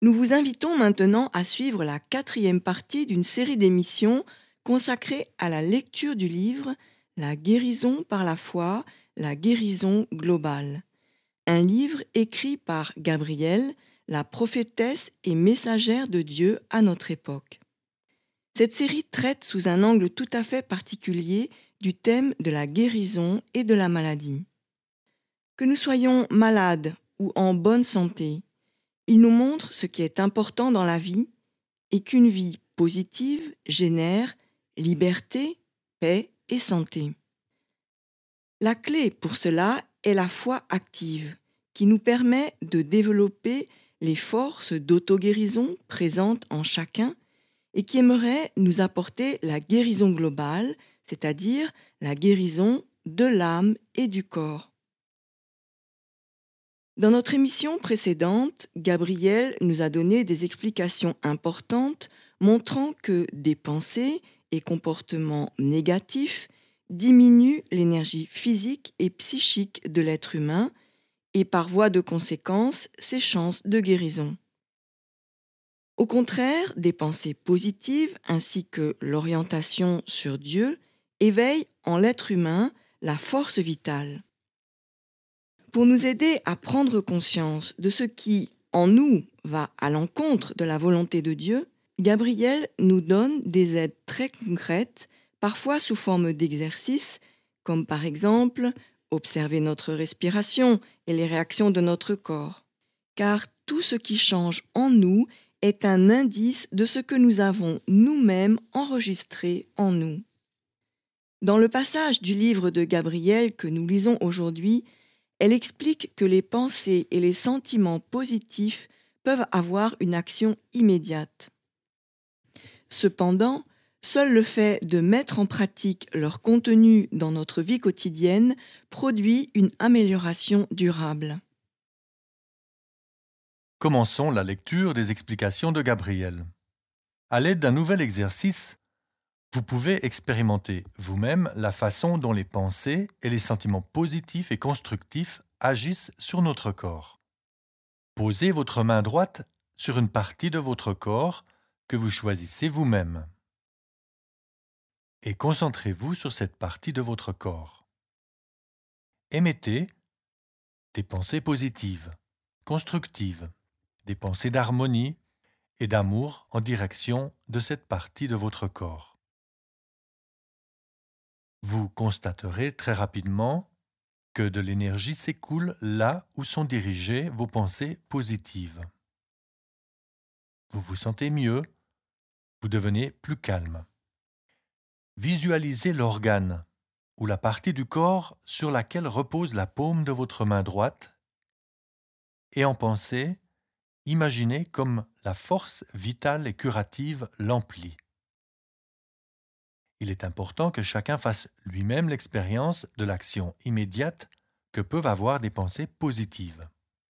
Nous vous invitons maintenant à suivre la 4e partie d'une série d'émissions consacrée à la lecture du livre La guérison par la foi, la guérison globale. Un livre écrit par Gabrielle, la prophétesse et messagère de Dieu à notre époque. Cette série traite sous un angle tout à fait particulier du thème de la guérison et de la maladie. Que nous soyons malades ou en bonne santé, il nous montre ce qui est important dans la vie et qu'une vie positive génère liberté, paix et santé. La clé pour cela est la foi active, qui nous permet de développer les forces d'auto-guérison présentes en chacun et qui aimerait nous apporter la guérison globale, c'est-à-dire la guérison de l'âme et du corps. Dans notre émission précédente, Gabrielle nous a donné des explications importantes montrant que des pensées et comportements négatifs diminuent l'énergie physique et psychique de l'être humain et par voie de conséquence ses chances de guérison. Au contraire, des pensées positives ainsi que l'orientation sur Dieu éveillent en l'être humain la force vitale. Pour nous aider à prendre conscience de ce qui, en nous, va à l'encontre de la volonté de Dieu, Gabrielle nous donne des aides très concrètes, parfois sous forme d'exercices, comme par exemple observer notre respiration et les réactions de notre corps. Car tout ce qui change en nous est un indice de ce que nous avons nous-mêmes enregistré en nous. Dans le passage du livre de Gabrielle que nous lisons aujourd'hui, elle explique que les pensées et les sentiments positifs peuvent avoir une action immédiate. Cependant, seul le fait de mettre en pratique leur contenu dans notre vie quotidienne produit une amélioration durable. Commençons la lecture des explications de Gabrielle. À l'aide d'un nouvel exercice, vous pouvez expérimenter vous-même la façon dont les pensées et les sentiments positifs et constructifs agissent sur notre corps. Posez votre main droite sur une partie de votre corps que vous choisissez vous-même et concentrez-vous sur cette partie de votre corps. Émettez des pensées positives, constructives, des pensées d'harmonie et d'amour en direction de cette partie de votre corps. Vous constaterez très rapidement que de l'énergie s'écoule là où sont dirigées vos pensées positives. Vous vous sentez mieux, vous devenez plus calme. Visualisez l'organe ou la partie du corps sur laquelle repose la paume de votre main droite et en pensée, imaginez comme la force vitale et curative l'emplit. Il est important que chacun fasse lui-même l'expérience de l'action immédiate que peuvent avoir des pensées positives.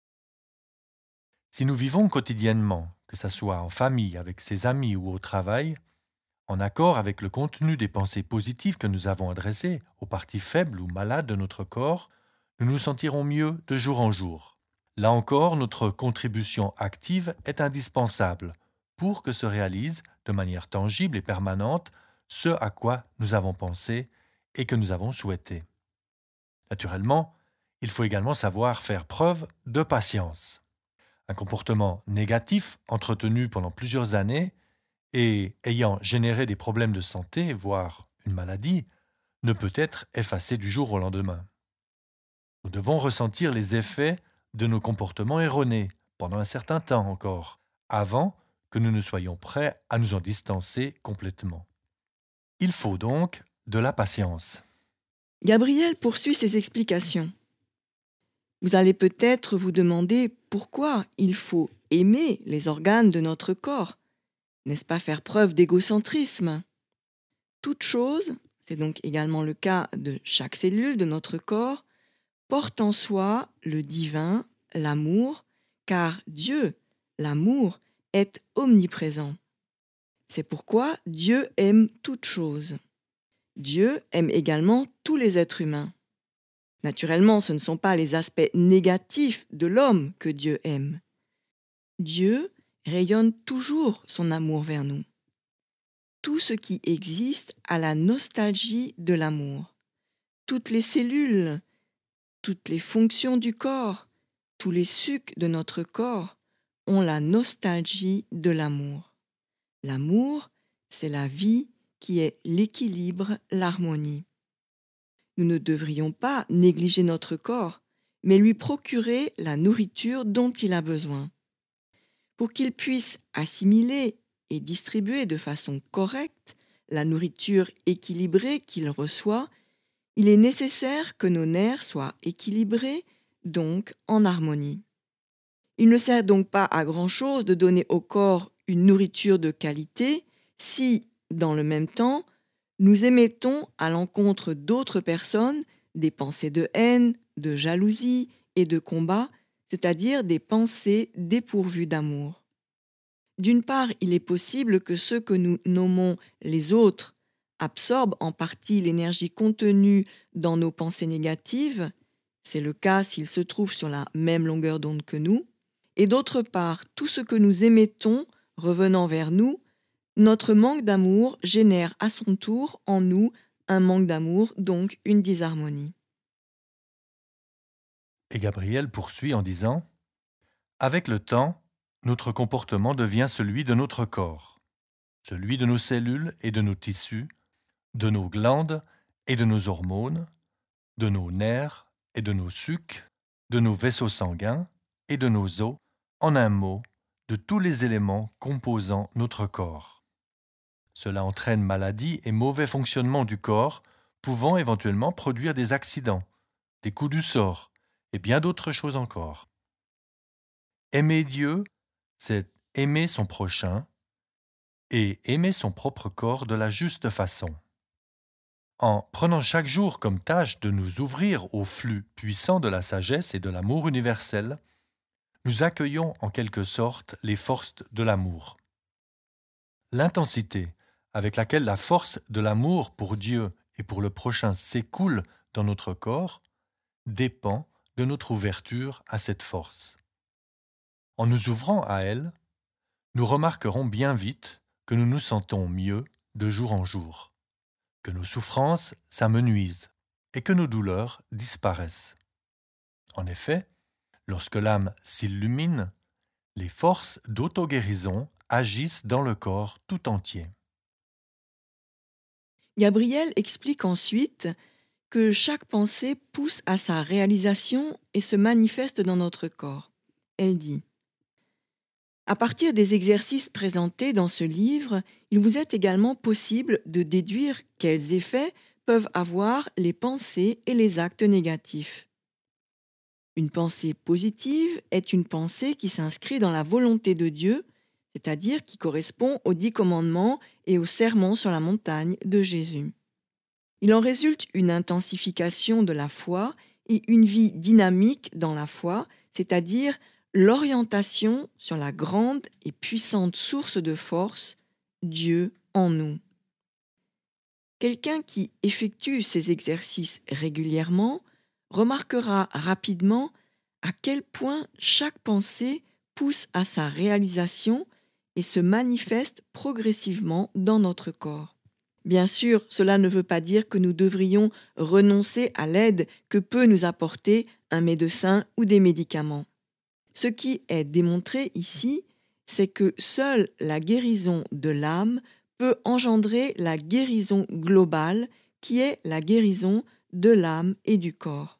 Si nous vivons quotidiennement, que ce soit en famille, avec ses amis ou au travail, en accord avec le contenu des pensées positives que nous avons adressées aux parties faibles ou malades de notre corps, nous nous sentirons mieux de jour en jour. Là encore, notre contribution active est indispensable pour que se réalise de manière tangible et permanente ce à quoi nous avons pensé et que nous avons souhaité. Naturellement, il faut également savoir faire preuve de patience. Un comportement négatif entretenu pendant plusieurs années et ayant généré des problèmes de santé, voire une maladie, ne peut être effacé du jour au lendemain. Nous devons ressentir les effets de nos comportements erronés pendant un certain temps encore, avant que nous ne soyons prêts à nous en distancer complètement. Il faut donc de la patience. Gabrielle poursuit ses explications. Vous allez peut-être vous demander pourquoi il faut aimer les organes de notre corps. N'est-ce pas faire preuve d'égocentrisme ? Toute chose, c'est donc également le cas de chaque cellule de notre corps, porte en soi le divin, l'amour, car Dieu, l'amour, est omniprésent. C'est pourquoi Dieu aime toute chose. Dieu aime également tous les êtres humains. Naturellement, ce ne sont pas les aspects négatifs de l'homme que Dieu aime. Dieu rayonne toujours son amour vers nous. Tout ce qui existe a la nostalgie de l'amour. Toutes les cellules, toutes les fonctions du corps, tous les sucs de notre corps ont la nostalgie de l'amour. L'amour, c'est la vie qui est l'équilibre, l'harmonie. Nous ne devrions pas négliger notre corps, mais lui procurer la nourriture dont il a besoin. Pour qu'il puisse assimiler et distribuer de façon correcte la nourriture équilibrée qu'il reçoit, il est nécessaire que nos nerfs soient équilibrés, donc en harmonie. Il ne sert donc pas à grand-chose de donner au corps une nourriture de qualité si, dans le même temps, nous émettons à l'encontre d'autres personnes des pensées de haine, de jalousie et de combat, c'est-à-dire des pensées dépourvues d'amour. D'une part, il est possible que ceux que nous nommons les autres absorbent en partie l'énergie contenue dans nos pensées négatives, c'est le cas s'ils se trouvent sur la même longueur d'onde que nous, et d'autre part, tout ce que nous émettons revenant vers nous, notre manque d'amour génère à son tour en nous un manque d'amour, donc une disharmonie. Et Gabriel poursuit en disant « Avec le temps, notre comportement devient celui de notre corps, celui de nos cellules et de nos tissus, de nos glandes et de nos hormones, de nos nerfs et de nos sucs, de nos vaisseaux sanguins et de nos os, en un mot, de tous les éléments composant notre corps. Cela entraîne maladie et mauvais fonctionnement du corps, pouvant éventuellement produire des accidents, des coups du sort et bien d'autres choses encore. Aimer Dieu, c'est aimer son prochain et aimer son propre corps de la juste façon. En prenant chaque jour comme tâche de nous ouvrir au flux puissant de la sagesse et de l'amour universel, nous accueillons en quelque sorte les forces de l'amour. L'intensité avec laquelle la force de l'amour pour Dieu et pour le prochain s'écoule dans notre corps dépend de notre ouverture à cette force. En nous ouvrant à elle, nous remarquerons bien vite que nous nous sentons mieux de jour en jour, que nos souffrances s'amenuisent et que nos douleurs disparaissent. En effet, lorsque l'âme s'illumine, les forces d'auto-guérison agissent dans le corps tout entier. Gabriel explique ensuite que chaque pensée pousse à sa réalisation et se manifeste dans notre corps. Elle dit « À partir des exercices présentés dans ce livre, il vous est également possible de déduire quels effets peuvent avoir les pensées et les actes négatifs. Une pensée positive est une pensée qui s'inscrit dans la volonté de Dieu, c'est-à-dire qui correspond aux 10 commandements et au sermon sur la montagne de Jésus. Il en résulte une intensification de la foi et une vie dynamique dans la foi, c'est-à-dire l'orientation sur la grande et puissante source de force, Dieu en nous. Quelqu'un qui effectue ces exercices régulièrement remarquera rapidement à quel point chaque pensée pousse à sa réalisation et se manifeste progressivement dans notre corps. Bien sûr, cela ne veut pas dire que nous devrions renoncer à l'aide que peut nous apporter un médecin ou des médicaments. Ce qui est démontré ici, c'est que seule la guérison de l'âme peut engendrer la guérison globale qui est la guérison de l'âme et du corps.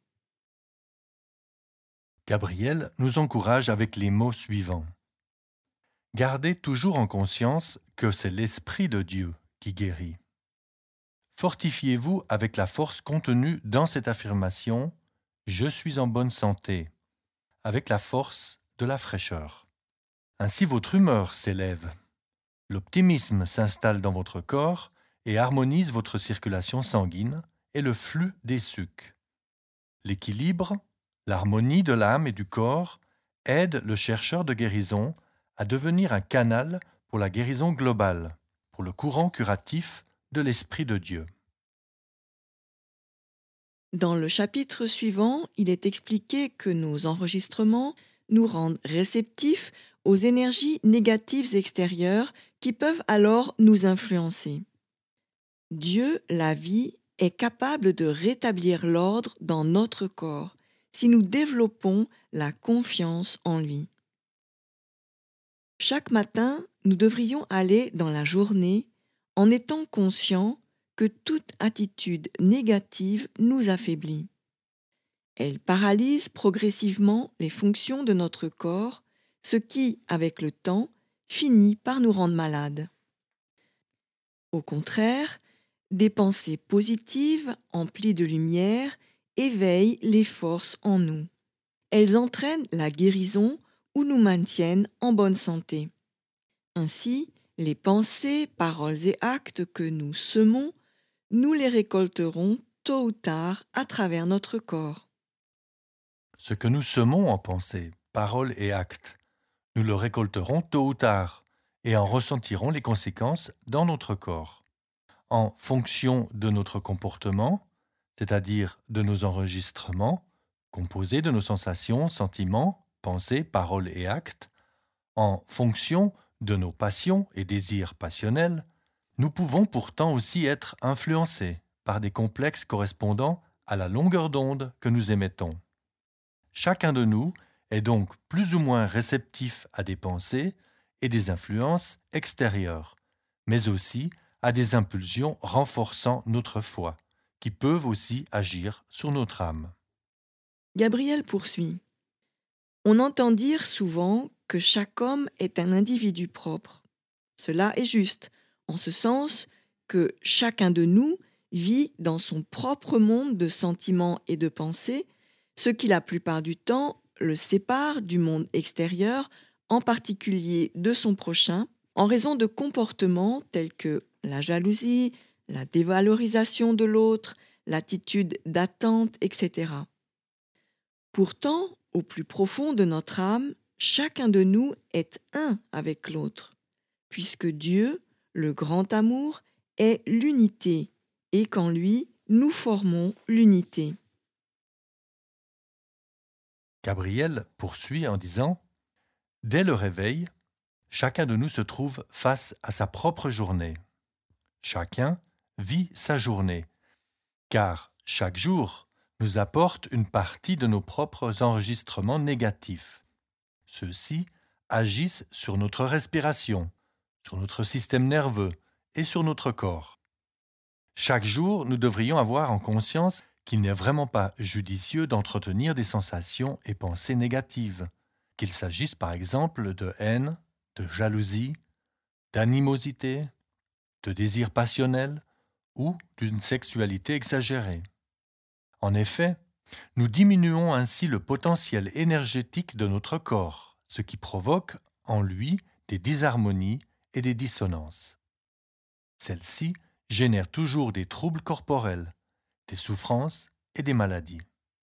Gabriel nous encourage avec les mots suivants. Gardez toujours en conscience que c'est l'Esprit de Dieu qui guérit. Fortifiez-vous avec la force contenue dans cette affirmation « Je suis en bonne santé », avec la force de la fraîcheur. Ainsi votre humeur s'élève. L'optimisme s'installe dans votre corps et harmonise votre circulation sanguine et le flux des sucs. L'équilibre, l'harmonie de l'âme et du corps aide le chercheur de guérison à devenir un canal pour la guérison globale, pour le courant curatif de l'Esprit de Dieu. Dans le chapitre suivant, il est expliqué que nos enregistrements nous rendent réceptifs aux énergies négatives extérieures qui peuvent alors nous influencer. Dieu, la vie, est capable de rétablir l'ordre dans notre corps si nous développons la confiance en lui. Chaque matin, nous devrions aller dans la journée en étant conscients que toute attitude négative nous affaiblit. Elle paralyse progressivement les fonctions de notre corps, ce qui, avec le temps, finit par nous rendre malades. Au contraire, des pensées positives, emplies de lumière, éveillent les forces en nous. Elles entraînent la guérison ou nous maintiennent en bonne santé. Ainsi, les pensées, paroles et actes que nous semons, nous les récolterons tôt ou tard à travers notre corps. Ce que nous semons en pensée, paroles et actes, nous le récolterons tôt ou tard et en ressentirons les conséquences dans notre corps. En fonction de notre comportement, c'est-à-dire de nos enregistrements, composés de nos sensations, sentiments, pensées, paroles et actes, en fonction de nos passions et désirs passionnels, nous pouvons pourtant aussi être influencés par des complexes correspondant à la longueur d'onde que nous émettons. Chacun de nous est donc plus ou moins réceptif à des pensées et des influences extérieures, mais aussi à des impulsions renforçant notre foi, qui peuvent aussi agir sur notre âme. Gabriel poursuit. On entend dire souvent que chaque homme est un individu propre. Cela est juste, en ce sens que chacun de nous vit dans son propre monde de sentiments et de pensées, ce qui la plupart du temps le sépare du monde extérieur, en particulier de son prochain, en raison de comportements tels que la jalousie, la dévalorisation de l'autre, l'attitude d'attente, etc. Pourtant, au plus profond de notre âme, chacun de nous est un avec l'autre, puisque Dieu, le grand amour, est l'unité, et qu'en lui, nous formons l'unité. Gabriel poursuit en disant « Dès le réveil, chacun de nous se trouve face à sa propre journée. Chacun vit sa journée, car chaque jour nous apporte une partie de nos propres enregistrements négatifs. Ceux-ci agissent sur notre respiration, sur notre système nerveux et sur notre corps. Chaque jour, nous devrions avoir en conscience qu'il n'est vraiment pas judicieux d'entretenir des sensations et pensées négatives, qu'il s'agisse par exemple de haine, de jalousie, d'animosité, de désir passionnel ou d'une sexualité exagérée. En effet, nous diminuons ainsi le potentiel énergétique de notre corps, ce qui provoque en lui des disharmonies et des dissonances. Celles-ci génèrent toujours des troubles corporels, des souffrances et des maladies.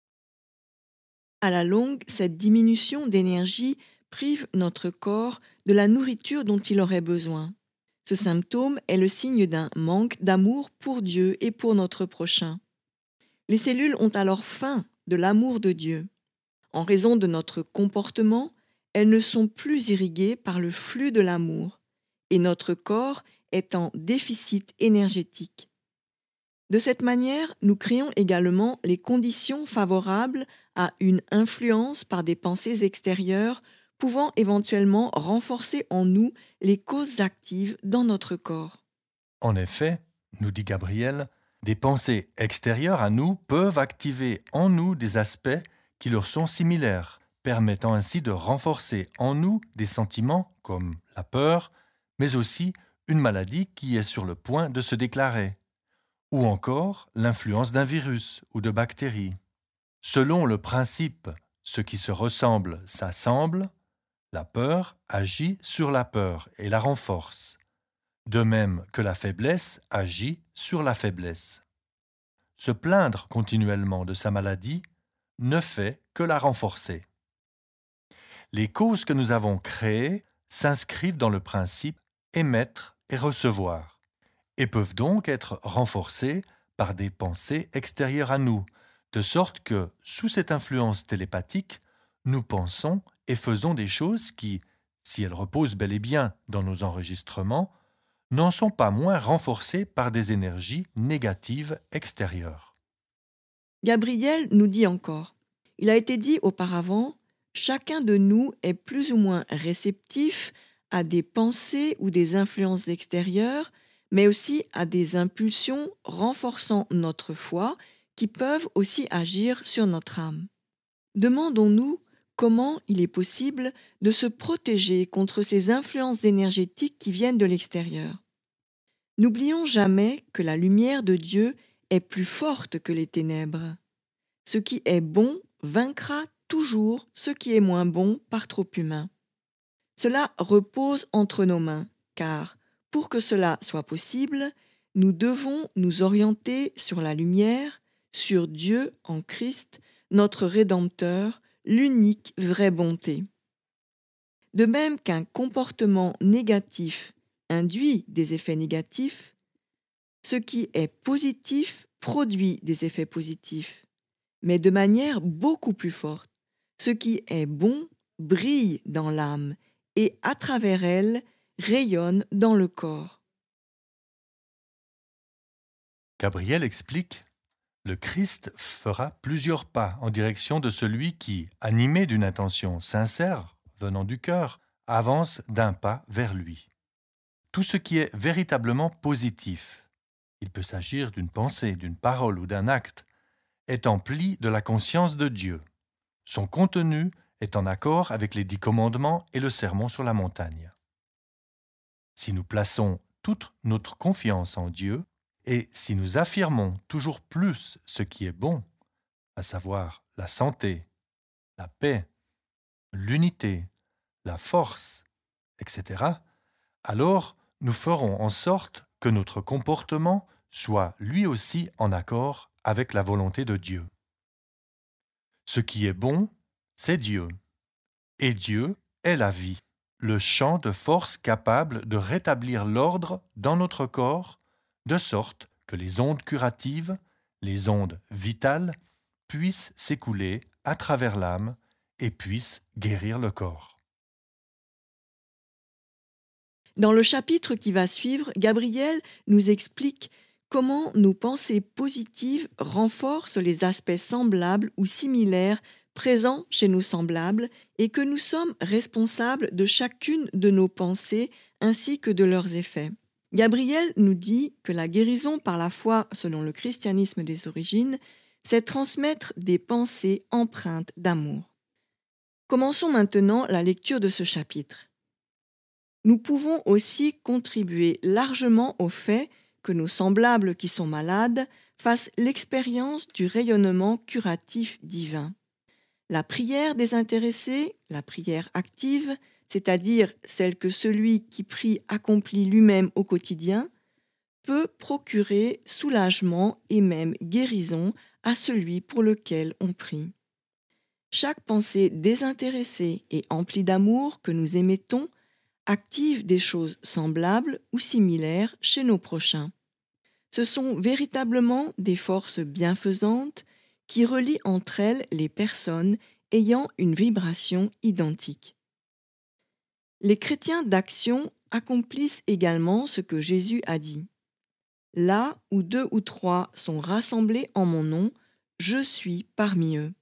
À la longue, cette diminution d'énergie prive notre corps de la nourriture dont il aurait besoin. Ce symptôme est le signe d'un manque d'amour pour Dieu et pour notre prochain. Les cellules ont alors faim de l'amour de Dieu. En raison de notre comportement, elles ne sont plus irriguées par le flux de l'amour et notre corps est en déficit énergétique. De cette manière, nous créons également les conditions favorables à une influence par des pensées extérieures pouvant éventuellement renforcer en nous les causes actives dans notre corps. En effet, nous dit Gabriel, des pensées extérieures à nous peuvent activer en nous des aspects qui leur sont similaires, permettant ainsi de renforcer en nous des sentiments comme la peur, mais aussi une maladie qui est sur le point de se déclarer, ou encore l'influence d'un virus ou de bactéries. Selon le principe « ce qui se ressemble s'assemble », la peur agit sur la peur et la renforce, de même que la faiblesse agit sur la faiblesse. Se plaindre continuellement de sa maladie ne fait que la renforcer. Les causes que nous avons créées s'inscrivent dans le principe émettre et recevoir, et peuvent donc être renforcées par des pensées extérieures à nous, de sorte que, sous cette influence télépathique, nous pensons et faisons des choses qui, si elles reposent bel et bien dans nos enregistrements, n'en sont pas moins renforcées par des énergies négatives extérieures. Gabriel nous dit encore, il a été dit auparavant, chacun de nous est plus ou moins réceptif à des pensées ou des influences extérieures, mais aussi à des impulsions renforçant notre foi qui peuvent aussi agir sur notre âme. Demandons-nous comment il est possible de se protéger contre ces influences énergétiques qui viennent de l'extérieur. N'oublions jamais que la lumière de Dieu est plus forte que les ténèbres. Ce qui est bon vaincra toujours ce qui est moins bon par trop humain. Cela repose entre nos mains, car pour que cela soit possible, nous devons nous orienter sur la lumière, sur Dieu en Christ, notre Rédempteur, l'unique vraie bonté. De même qu'un comportement négatif induit des effets négatifs, ce qui est positif produit des effets positifs, mais de manière beaucoup plus forte. Ce qui est bon brille dans l'âme et à travers elle rayonne dans le corps. Gabriel explique: le Christ fera plusieurs pas en direction de celui qui, animé d'une intention sincère, venant du cœur, avance d'un pas vers lui. Tout ce qui est véritablement positif, il peut s'agir d'une pensée, d'une parole ou d'un acte, est empli de la conscience de Dieu. Son contenu est en accord avec les 10 commandements et le sermon sur la montagne. Si nous plaçons toute notre confiance en Dieu, et si nous affirmons toujours plus ce qui est bon, à savoir la santé, la paix, l'unité, la force, etc., alors nous ferons en sorte que notre comportement soit lui aussi en accord avec la volonté de Dieu. Ce qui est bon, c'est Dieu. Et Dieu est la vie, le champ de force capable de rétablir l'ordre dans notre corps, de sorte que les ondes curatives, les ondes vitales, puissent s'écouler à travers l'âme et puissent guérir le corps. Dans le chapitre qui va suivre, Gabriel nous explique comment nos pensées positives renforcent les aspects semblables ou similaires présents chez nos semblables et que nous sommes responsables de chacune de nos pensées ainsi que de leurs effets. Gabriel nous dit que la guérison par la foi selon le christianisme des origines, c'est transmettre des pensées empreintes d'amour. Commençons maintenant la lecture de ce chapitre. Nous pouvons aussi contribuer largement au fait que nos semblables qui sont malades fassent l'expérience du rayonnement curatif divin. La prière désintéressée, la prière active, c'est-à-dire celle que celui qui prie accomplit lui-même au quotidien, peut procurer soulagement et même guérison à celui pour lequel on prie. Chaque pensée désintéressée et emplie d'amour que nous émettons active des choses semblables ou similaires chez nos prochains. Ce sont véritablement des forces bienfaisantes qui relient entre elles les personnes ayant une vibration identique. Les chrétiens d'action accomplissent également ce que Jésus a dit. Là où 2 ou 3 sont rassemblés en mon nom, je suis parmi eux.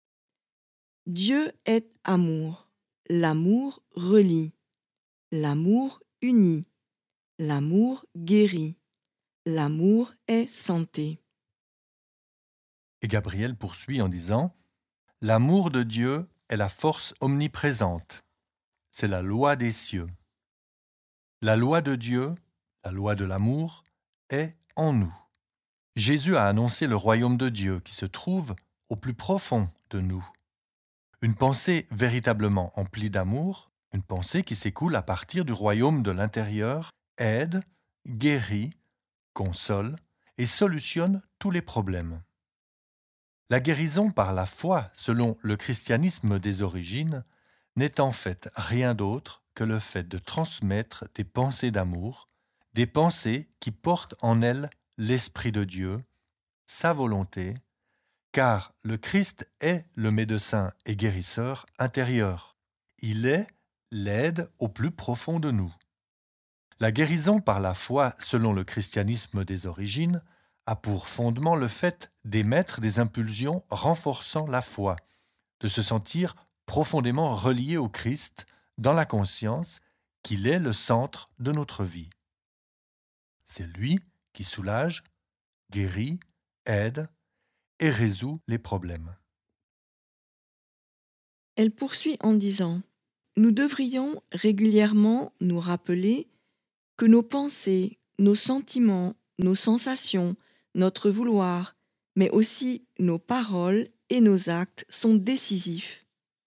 Dieu est amour. L'amour relie. L'amour unit. L'amour guérit. L'amour est santé. Et Gabriel poursuit en disant: l'amour de Dieu est la force omniprésente. C'est la loi des cieux. La loi de Dieu, la loi de l'amour, est en nous. Jésus a annoncé le royaume de Dieu qui se trouve au plus profond de nous. Une pensée véritablement emplie d'amour, une pensée qui s'écoule à partir du royaume de l'intérieur, aide, guérit, console et solutionne tous les problèmes. La guérison par la foi, selon le christianisme des origines, n'est en fait rien d'autre que le fait de transmettre des pensées d'amour, des pensées qui portent en elles l'Esprit de Dieu, sa volonté, car le Christ est le médecin et guérisseur intérieur. Il est l'aide au plus profond de nous. La guérison par la foi, selon le christianisme des origines, a pour fondement le fait d'émettre des impulsions renforçant la foi, de se sentir profondément relié au Christ dans la conscience qu'il est le centre de notre vie. C'est lui qui soulage, guérit, aide et résout les problèmes. Elle poursuit en disant « Nous devrions régulièrement nous rappeler que nos pensées, nos sentiments, nos sensations, notre vouloir, mais aussi nos paroles et nos actes sont décisifs.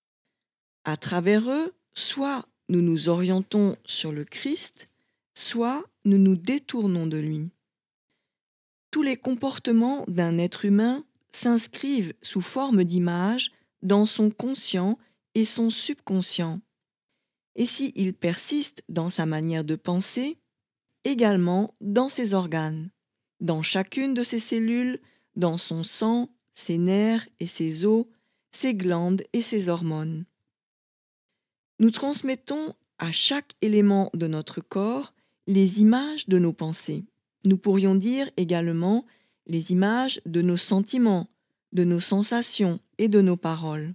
À travers eux, soit nous nous orientons sur le Christ, soit nous nous détournons de lui. Tous les comportements d'un être humain s'inscrivent sous forme d'image dans son conscient et son subconscient. Et s'il persiste dans sa manière de penser, également dans ses organes, dans chacune de ses cellules, dans son sang, ses nerfs et ses os, ses glandes et ses hormones. Nous transmettons à chaque élément de notre corps les images de nos pensées. Nous pourrions dire également les images de nos sentiments, de nos sensations et de nos paroles.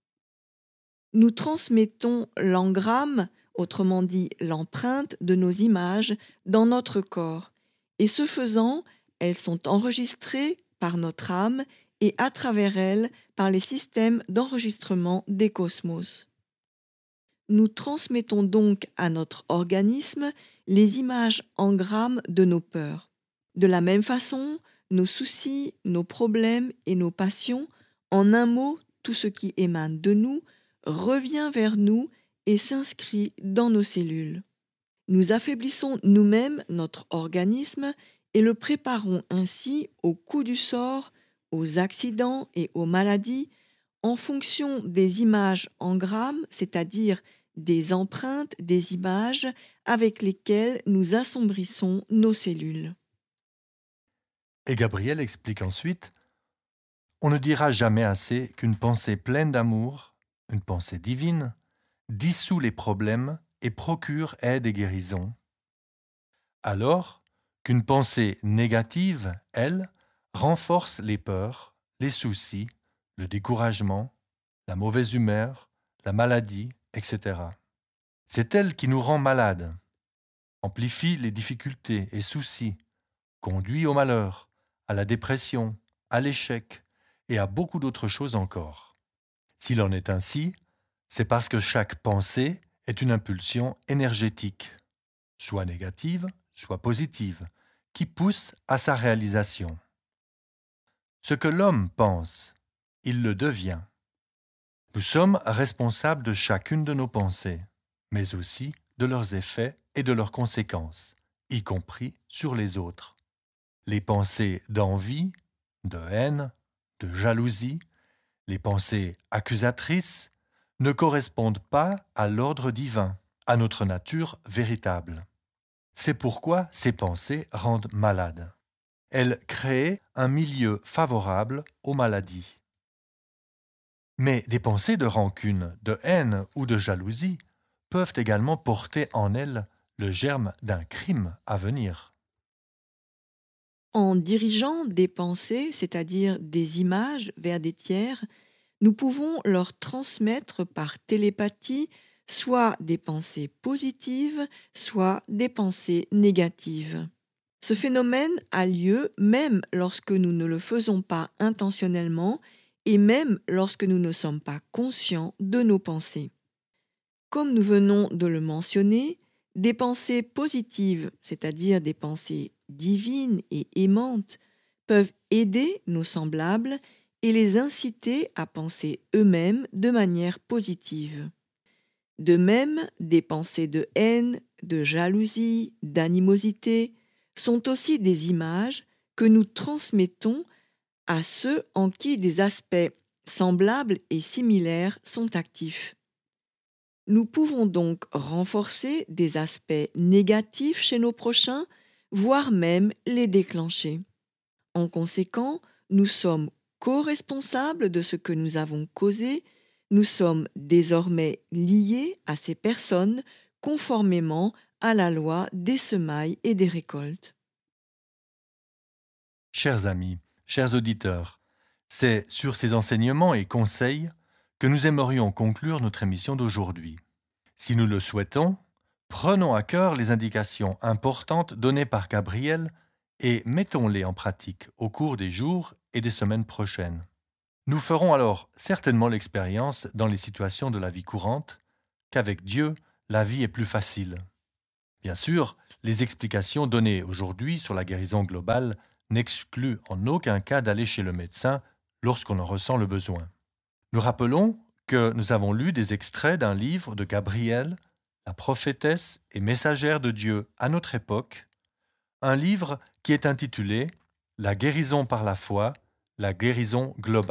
Nous transmettons l'engramme, autrement dit l'empreinte de nos images, dans notre corps, et ce faisant, elles sont enregistrées par notre âme et à travers elle par les systèmes d'enregistrement des cosmos. Nous transmettons donc à notre organisme les images engrammes de nos peurs. De la même façon, nos soucis, nos problèmes et nos passions, en un mot, tout ce qui émane de nous, revient vers nous et s'inscrit dans nos cellules. Nous affaiblissons nous-mêmes notre organisme et le préparons ainsi aux coups du sort, aux accidents et aux maladies en fonction des images engrammes, c'est-à-dire des empreintes, des images avec lesquelles nous assombrissons nos cellules. Et Gabriel explique ensuite « On ne dira jamais assez qu'une pensée pleine d'amour, une pensée divine, dissout les problèmes et procure aide et guérison, alors qu'une pensée négative, elle, renforce les peurs, les soucis, le découragement, la mauvaise humeur, la maladie, etc. C'est elle qui nous rend malades, amplifie les difficultés et soucis, conduit au malheur, à la dépression, à l'échec et à beaucoup d'autres choses encore. S'il en est ainsi, c'est parce que chaque pensée est une impulsion énergétique, soit négative, soit positive, qui pousse à sa réalisation. Ce que l'homme pense, il le devient. Nous sommes responsables de chacune de nos pensées, mais aussi de leurs effets et de leurs conséquences, y compris sur les autres. Les pensées d'envie, de haine, de jalousie, les pensées accusatrices ne correspondent pas à l'ordre divin, à notre nature véritable. C'est pourquoi ces pensées rendent malades. Elles créent un milieu favorable aux maladies. Mais des pensées de rancune, de haine ou de jalousie peuvent également porter en elles le germe d'un crime à venir. En dirigeant des pensées, c'est-à-dire des images vers des tiers, nous pouvons leur transmettre par télépathie soit des pensées positives, soit des pensées négatives. Ce phénomène a lieu même lorsque nous ne le faisons pas intentionnellement et même lorsque nous ne sommes pas conscients de nos pensées. Comme nous venons de le mentionner, des pensées positives, c'est-à-dire des pensées divines et aimantes, peuvent aider nos semblables et les inciter à penser eux-mêmes de manière positive. De même, des pensées de haine, de jalousie, d'animosité sont aussi des images que nous transmettons à ceux en qui des aspects semblables et similaires sont actifs. Nous pouvons donc renforcer des aspects négatifs chez nos prochains, voire même les déclencher. En conséquent, nous sommes co-responsables de ce que nous avons causé, nous sommes désormais liés à ces personnes conformément à la loi des semailles et des récoltes. Chers amis, chers auditeurs, c'est sur ces enseignements et conseils que nous aimerions conclure notre émission d'aujourd'hui. Si nous le souhaitons, prenons à cœur les indications importantes données par Gabriel et mettons-les en pratique au cours des jours et des semaines prochaines. Nous ferons alors certainement l'expérience dans les situations de la vie courante qu'avec Dieu, la vie est plus facile. Bien sûr, les explications données aujourd'hui sur la guérison globale n'excluent en aucun cas d'aller chez le médecin lorsqu'on en ressent le besoin. Nous rappelons que nous avons lu des extraits d'un livre de Gabriel, la prophétesse et messagère de Dieu à notre époque, un livre qui est intitulé « La guérison par la foi, la guérison globale ».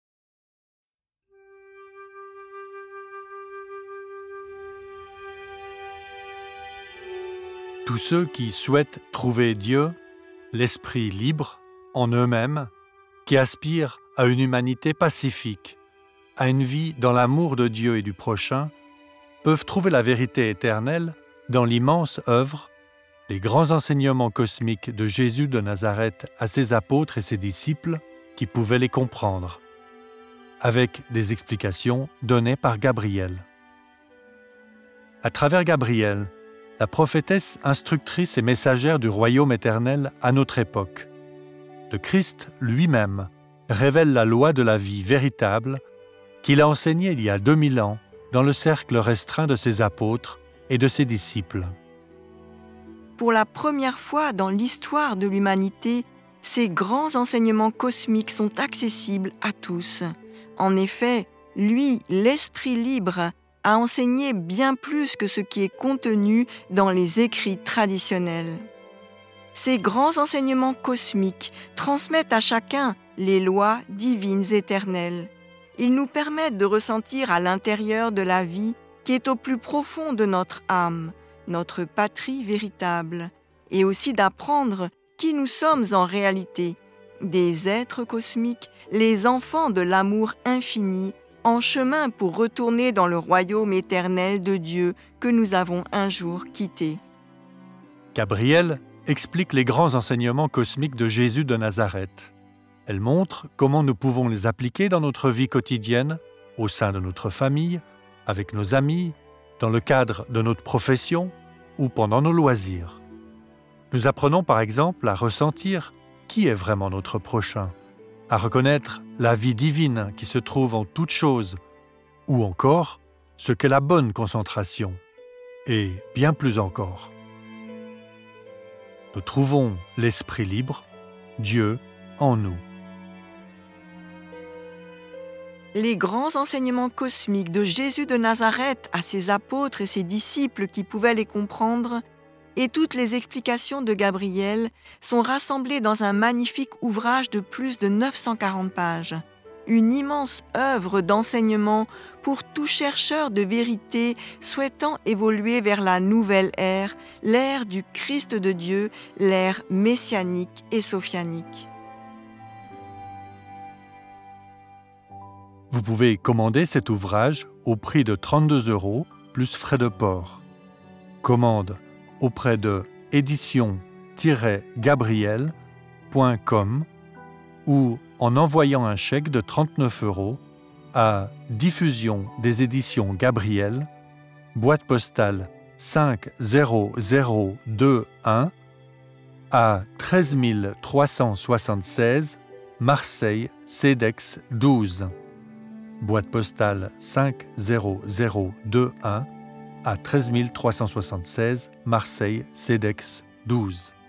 Tous ceux qui souhaitent trouver Dieu, l'esprit libre en eux-mêmes, qui aspirent à une humanité pacifique, à une vie dans l'amour de Dieu et du prochain, peuvent trouver la vérité éternelle dans l'immense œuvre, les grands enseignements cosmiques de Jésus de Nazareth à ses apôtres et ses disciples qui pouvaient les comprendre, avec des explications données par Gabriel. À travers Gabriel, la prophétesse instructrice et messagère du royaume éternel à notre époque, le Christ lui-même révèle la loi de la vie véritable qu'il a enseignée il y a 2000 ans dans le cercle restreint de ses apôtres et de ses disciples. Pour la première fois dans l'histoire de l'humanité, ces grands enseignements cosmiques sont accessibles à tous. En effet, lui, l'Esprit libre, a enseigné bien plus que ce qui est contenu dans les écrits traditionnels. Ces grands enseignements cosmiques transmettent à chacun les lois divines éternelles. Ils nous permettent de ressentir à l'intérieur de la vie qui est au plus profond de notre âme, notre patrie véritable, et aussi d'apprendre qui nous sommes en réalité, des êtres cosmiques, les enfants de l'amour infini, en chemin pour retourner dans le royaume éternel de Dieu que nous avons un jour quitté. Gabriel explique les grands enseignements cosmiques de Jésus de Nazareth. Elle montre comment nous pouvons les appliquer dans notre vie quotidienne, au sein de notre famille, avec nos amis, dans le cadre de notre profession ou pendant nos loisirs. Nous apprenons par exemple à ressentir qui est vraiment notre prochain, à reconnaître la vie divine qui se trouve en toutes choses, ou encore ce qu'est la bonne concentration, et bien plus encore. Nous trouvons l'Esprit libre, Dieu, en nous. Les grands enseignements cosmiques de Jésus de Nazareth à ses apôtres et ses disciples qui pouvaient les comprendre, et toutes les explications de Gabriel sont rassemblées dans un magnifique ouvrage de plus de 940 pages. Une immense œuvre d'enseignement pour tout chercheur de vérité souhaitant évoluer vers la nouvelle ère, l'ère du Christ de Dieu, l'ère messianique et sophianique. Vous pouvez commander cet ouvrage au prix de 32 € plus frais de port. Commande auprès de édition-gabriel.com ou en envoyant un chèque de 39 € à Diffusion des éditions Gabriel, boîte postale 50021 à 13 376 Marseille, CEDEX 12. Boîte postale 50021 à 13 376 Marseille, CEDEX 12.